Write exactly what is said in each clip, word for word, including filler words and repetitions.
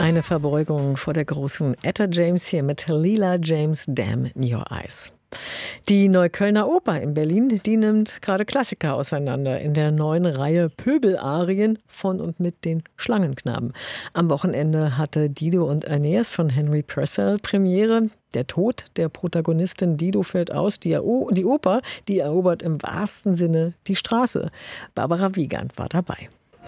Eine Verbeugung vor der großen Etta James hier mit Leela James Damn in Your Eyes. Die Neuköllner Oper in Berlin, die nimmt gerade Klassiker auseinander in der neuen Reihe Pöbelarien von und mit den Schlangenknaben. Am Wochenende hatte Dido und Aeneas von Henry Purcell Premiere. Der Tod der Protagonistin Dido fällt aus. Die, die Oper, die erobert im wahrsten Sinne die Straße. Barbara Wiegand war dabei.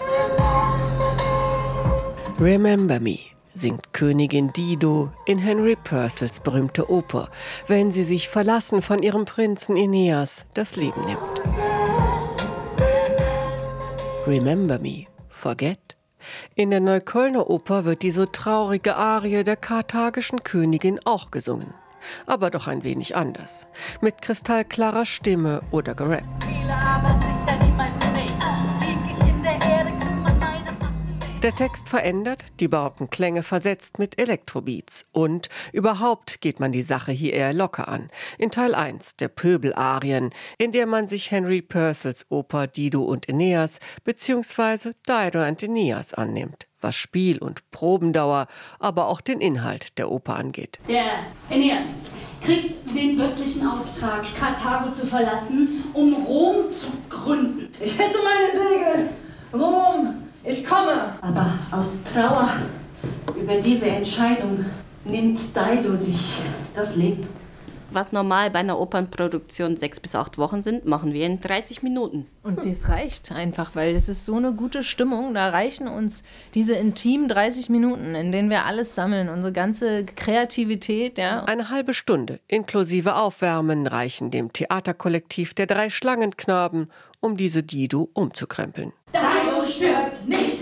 Remember Me singt Königin Dido in Henry Purcells berühmte Oper, wenn sie sich verlassen von ihrem Prinzen Aeneas das Leben nimmt. Remember Me, forget? In der Neuköllner Oper wird die so traurige Arie der karthagischen Königin auch gesungen. Aber doch ein wenig anders. Mit kristallklarer Stimme oder gerappt. Der Text verändert, die barocken Klänge versetzt mit Elektrobeats. Und überhaupt geht man die Sache hier eher locker an. In Teil eins der Pöbelarien, in der man sich Henry Purcells Oper Dido und Aeneas bzw. Dido und Aeneas annimmt, was Spiel- und Probendauer, aber auch den Inhalt der Oper angeht. Der Aeneas kriegt den göttlichen Auftrag, Karthago zu verlassen, um Rom zu gründen. Ich hesse meine Segel! Rom! Ich komme! Aber aus Trauer über diese Entscheidung nimmt Dido sich das Leben. Was normal bei einer Opernproduktion sechs bis acht Wochen sind, machen wir in dreißig Minuten. Und das reicht einfach, weil es ist so eine gute Stimmung. Da reichen uns diese intimen dreißig Minuten, in denen wir alles sammeln, unsere ganze Kreativität. Ja. Eine halbe Stunde inklusive Aufwärmen reichen dem Theaterkollektiv der drei Schlangenknaben, um diese Dido umzukrempeln. Dido stirbt nicht!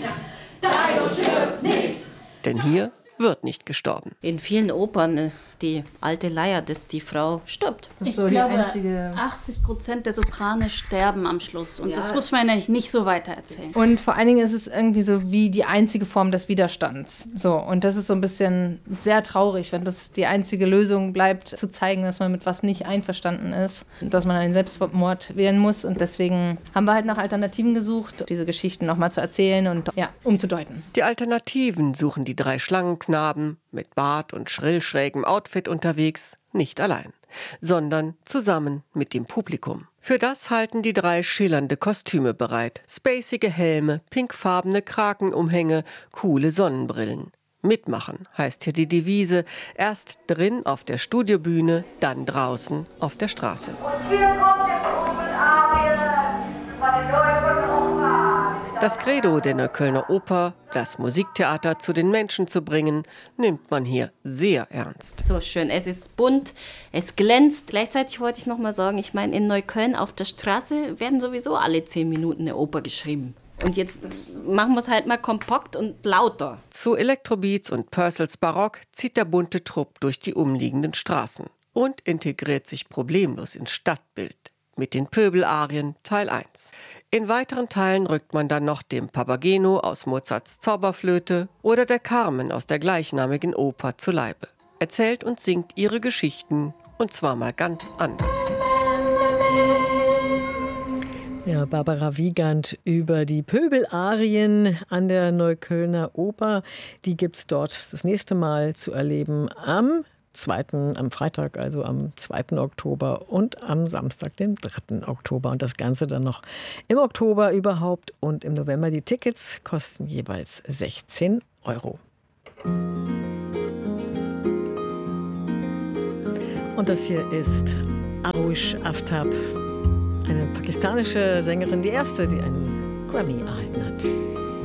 Dido stirbt nicht! Denn hier wird nicht gestorben. In vielen Opern, die alte Leier, dass die Frau stirbt. Das ist ich so glaube, die einzige. achtzig Prozent der Soprane sterben am Schluss. Und Ja. das muss man eigentlich nicht so weitererzählen. Und vor allen Dingen ist es irgendwie so wie die einzige Form des Widerstands. So, und das ist so ein bisschen sehr traurig, wenn das die einzige Lösung bleibt, zu zeigen, dass man mit was nicht einverstanden ist, dass man einen Selbstmord wählen muss. Und deswegen haben wir halt nach Alternativen gesucht, diese Geschichten nochmal zu erzählen und ja, umzudeuten. Die Alternativen suchen die drei Schlangenknaben mit Bart und schrill schrägem Outfit unterwegs, nicht allein, sondern zusammen mit dem Publikum. Für das halten die drei schillernde Kostüme bereit. Spacige Helme, pinkfarbene Krakenumhänge, coole Sonnenbrillen. Mitmachen heißt hier die Devise. Erst drin auf der Studiobühne, dann draußen auf der Straße. Und hier kommt der Pöbelarie von der Neuköllner Oper. Das Credo der Neuköllner Oper, das Musiktheater zu den Menschen zu bringen, nimmt man hier sehr ernst. So schön. Es ist bunt, es glänzt. Gleichzeitig wollte ich noch mal sagen, ich meine, in Neukölln auf der Straße werden sowieso alle zehn Minuten eine Oper geschrieben. Und jetzt machen wir es halt mal kompakt und lauter. Zu Elektrobeats und Purcells Barock zieht der bunte Trupp durch die umliegenden Straßen und integriert sich problemlos ins Stadtbild mit den Pöbelarien Teil eins. In weiteren Teilen rückt man dann noch dem Papageno aus Mozarts Zauberflöte oder der Carmen aus der gleichnamigen Oper zu Leibe. Erzählt und singt ihre Geschichten, und zwar mal ganz anders. Ja, Barbara Wiegand über die Pöbelarien an der Neuköllner Oper. Die gibt's dort das nächste Mal zu erleben am zweiten, am Freitag, also am zweiten Oktober und am Samstag, dem dritten Oktober. Und das Ganze dann noch im Oktober überhaupt und im November. Die Tickets kosten jeweils sechzehn Euro. Und das hier ist Arush Aftab, eine pakistanische Sängerin, die erste, die einen Grammy erhalten hat.